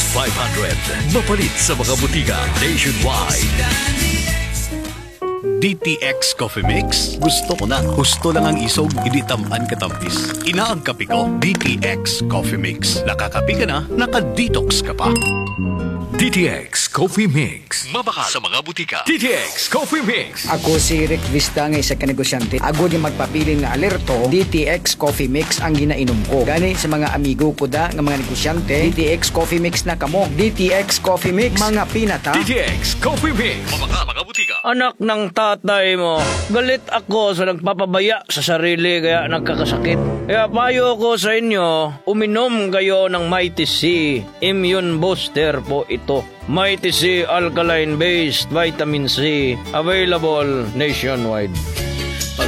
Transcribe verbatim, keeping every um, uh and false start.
five hundred. Mapalit sa mga butika nationwide. D T X Coffee Mix? Gusto ko na. Gusto lang ang isog, hindi tamaan katampis. Ina ang kape ko, D T X Coffee Mix. Nakakape ka na, naka-detox ka pa. D T X Coffee Mix. Mabaka sa mga butika. D T X Coffee Mix. Ako si Rick Vista nga isa ka negosyante. Ako di magpapiling nga alerto, D T X Coffee Mix ang ginainom ko. Gani sa mga amigo ko da nga mga negosyante, D T X Coffee Mix na kamo. D T X Coffee Mix, mga pinata. D T X Coffee Mix. Mabaka mga butika. Anak ng tatay mo, galit ako sa nagpapabaya sa sarili kaya nagkakasakit. Kaya payo ko sa inyo, uminom kayo ng Mighty C Immune Booster po ito. Mighty C Alkaline Based Vitamin C, available nationwide.